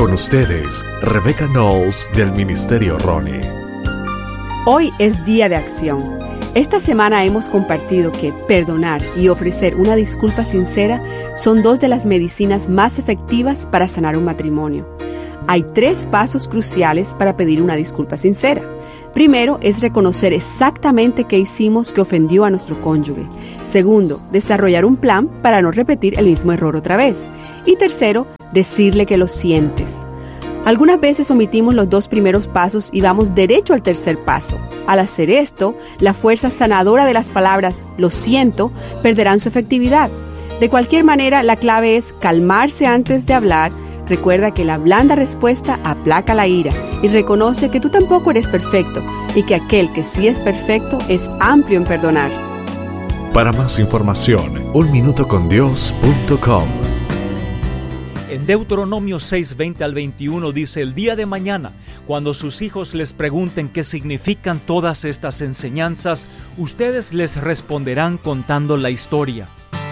Con ustedes, Rebecca Knowles del Ministerio Roni. Hoy es Día de Acción. Esta semana hemos compartido que perdonar y ofrecer una disculpa sincera son dos de las medicinas más efectivas para sanar un matrimonio. Hay 3 pasos cruciales para pedir una disculpa sincera. Primero es reconocer exactamente qué hicimos que ofendió a nuestro cónyuge. Segundo, desarrollar un plan para no repetir el mismo error otra vez. Y tercero, decirle que lo sientes. Algunas veces omitimos los 2 primeros pasos y vamos derecho al tercer paso. Al hacer esto, la fuerza sanadora de las palabras "lo siento" perderán su efectividad. De cualquier manera, la clave es calmarse antes de hablar. Recuerda que la blanda respuesta aplaca la ira y reconoce que tú tampoco eres perfecto y que aquel que sí es perfecto es amplio en perdonar. Para más información, unminutocondios.com. En Deuteronomio 6:20 al 21 dice: el día de mañana, cuando sus hijos les pregunten qué significan todas estas enseñanzas, ustedes les responderán contando la historia.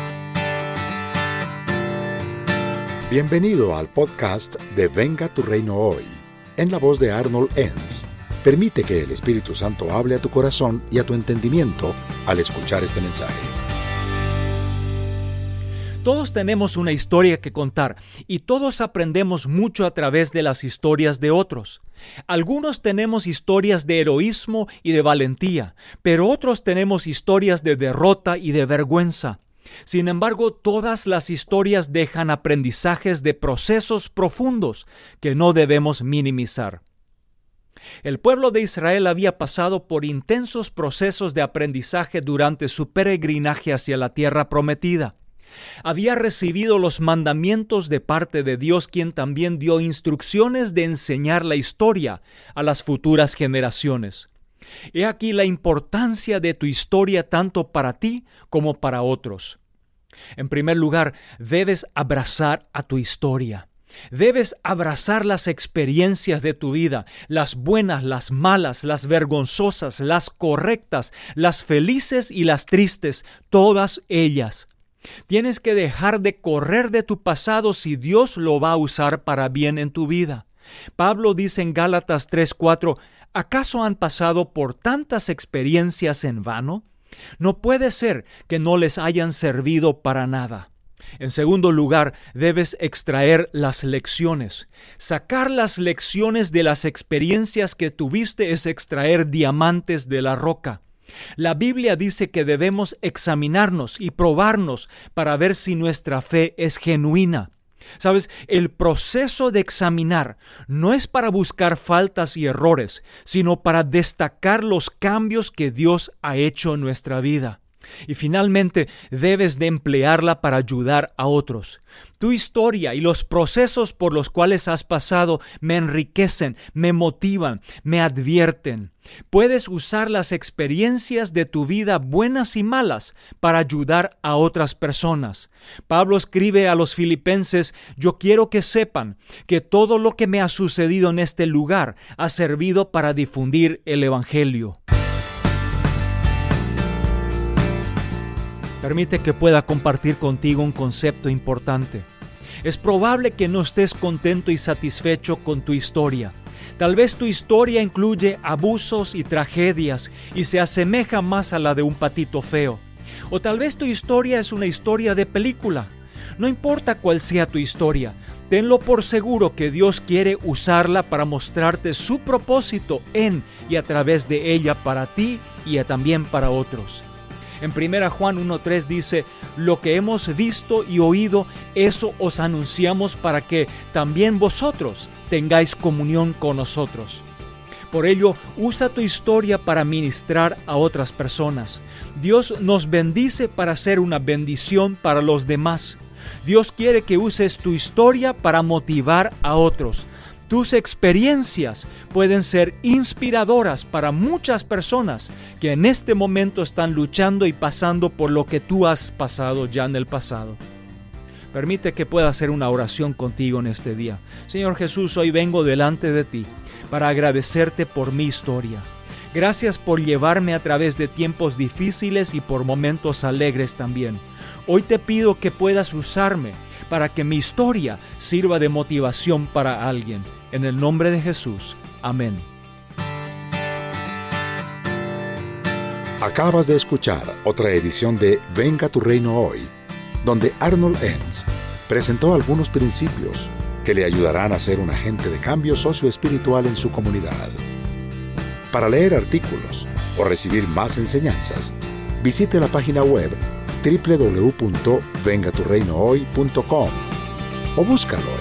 Bienvenido al podcast de Venga tu Reino Hoy, en la voz de Arnold Enns. Permite que el Espíritu Santo hable a tu corazón y a tu entendimiento al escuchar este mensaje. Todos tenemos una historia que contar y todos aprendemos mucho a través de las historias de otros. Algunos tenemos historias de heroísmo y de valentía, pero otros tenemos historias de derrota y de vergüenza. Sin embargo, todas las historias dejan aprendizajes de procesos profundos que no debemos minimizar. El pueblo de Israel había pasado por intensos procesos de aprendizaje durante su peregrinaje hacia la tierra prometida. Había recibido los mandamientos de parte de Dios, quien también dio instrucciones de enseñar la historia a las futuras generaciones. He aquí la importancia de tu historia tanto para ti como para otros. En primer lugar, debes abrazar a tu historia. Debes abrazar las experiencias de tu vida, las buenas, las malas, las vergonzosas, las correctas, las felices y las tristes, todas ellas. Tienes que dejar de correr de tu pasado si Dios lo va a usar para bien en tu vida. Pablo dice en Gálatas 3:4, ¿acaso han pasado por tantas experiencias en vano? No puede ser que no les hayan servido para nada. En segundo lugar, debes extraer las lecciones. Sacar las lecciones de las experiencias que tuviste es extraer diamantes de la roca. La Biblia dice que debemos examinarnos y probarnos para ver si nuestra fe es genuina. ¿Sabes? El proceso de examinar no es para buscar faltas y errores, sino para destacar los cambios que Dios ha hecho en nuestra vida. Y finalmente, debes de emplearla para ayudar a otros. Tu historia y los procesos por los cuales has pasado me enriquecen, me motivan, me advierten. Puedes usar las experiencias de tu vida, buenas y malas, para ayudar a otras personas. Pablo escribe a los filipenses: yo quiero que sepan que todo lo que me ha sucedido en este lugar ha servido para difundir el Evangelio. Permite que pueda compartir contigo un concepto importante. Es probable que no estés contento y satisfecho con tu historia. Tal vez tu historia incluye abusos y tragedias y se asemeja más a la de un patito feo. O tal vez tu historia es una historia de película. No importa cuál sea tu historia, tenlo por seguro que Dios quiere usarla para mostrarte su propósito en y a través de ella para ti y también para otros. En 1 Juan 1:3 dice: lo que hemos visto y oído, eso os anunciamos para que también vosotros tengáis comunión con nosotros. Por ello, usa tu historia para ministrar a otras personas. Dios nos bendice para ser una bendición para los demás. Dios quiere que uses tu historia para motivar a otros. Tus experiencias pueden ser inspiradoras para muchas personas que en este momento están luchando y pasando por lo que tú has pasado ya en el pasado. Permite que pueda hacer una oración contigo en este día. Señor Jesús, hoy vengo delante de ti para agradecerte por mi historia. Gracias por llevarme a través de tiempos difíciles y por momentos alegres también. Hoy te pido que puedas usarme para que mi historia sirva de motivación para alguien. En el nombre de Jesús. Amén. Acabas de escuchar otra edición de Venga tu Reino Hoy, donde Arnold Enns presentó algunos principios que le ayudarán a ser un agente de cambio socioespiritual en su comunidad. Para leer artículos o recibir más enseñanzas, visite la página web www.vengaturreinohoy.com o búscalo